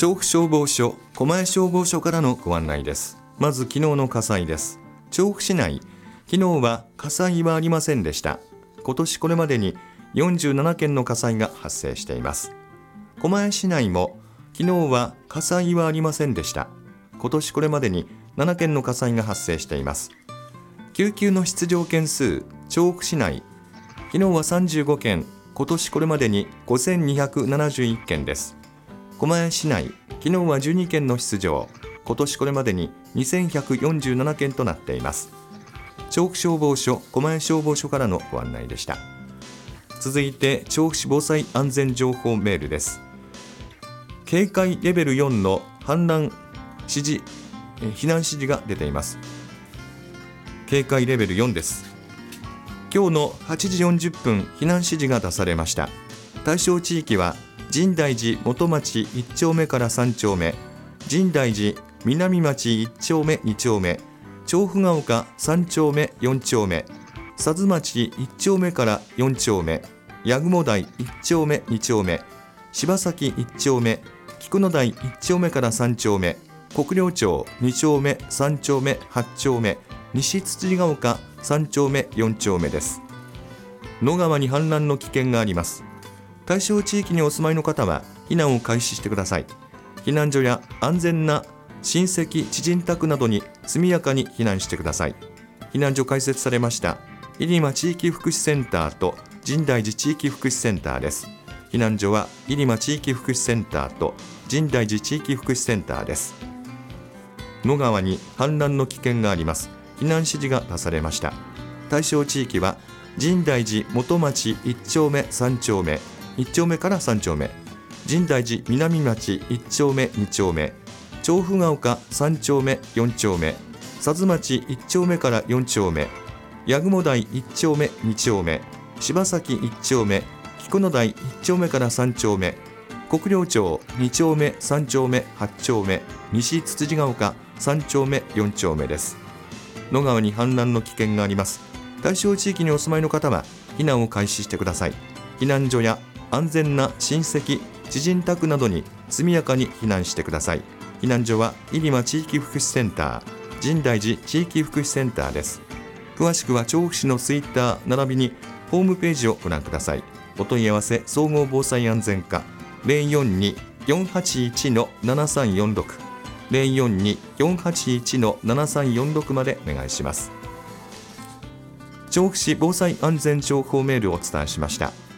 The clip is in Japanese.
調布消防署、狛江消防署からのご案内です。まず昨日の火災です。調布市内、昨日は火災はありませんでした。今年これまでに47件の火災が発生しています。狛江市内も昨日は火災はありませんでした。今年これまでに7件の火災が発生しています。救急の出動件数、調布市内、昨日は35件、今年これまでに5271件です。狛江市内、昨日は12件の出動、今年これまでに2147件となっています。調布消防署、狛江消防署からのご案内でした。続いて調布市防災安全情報メールです。警戒レベル4の氾濫指示、避難指示が出ています。警戒レベル4です。今日の8時40分、避難指示が出されました。対象地域は深大寺元町1丁目から3丁目、深大寺南町1丁目2丁目、調布が丘3丁目4丁目、佐津町1丁目から4丁目、八雲台1丁目2丁目、柴崎1丁目、菊野台1丁目から3丁目、国領町2丁目3丁目8丁目、西辻ヶ丘3丁目4丁目です。野川に氾濫の危険があります。対象地域にお住まいの方は避難を開始してください。避難所や安全な親戚知人宅などに速やかに避難してください。避難所開設されました入間地域福祉センターと深大寺地域福祉センターです。避難所は入間地域福祉センターと深大寺地域福祉センターです。野川に氾濫の危険があります。避難指示が出されました。対象地域は深大寺元町1丁目3丁目、1丁目から3丁目、深大寺南町1丁目2丁目、調布が丘3丁目4丁目、佐津町1丁目から4丁目、八雲台1丁目2丁目、柴崎1丁目、菊野台1丁目から3丁目、国領町2丁目3丁目8丁目、西つつじが丘3丁目4丁目です。野川に氾濫の危険があります。対象地域にお住まいの方は避難を開始してください。避難所や安全な親戚知人宅などに速やかに避難してください。避難所は入間地域福祉センター、深大寺地域福祉センターです。詳しくは調布市のツイッター並びにホームページをご覧ください。お問い合わせ総合防災安全課 042-481-7346 042-481-7346 までお願いします。調布市防災安全情報メールをお伝えしました。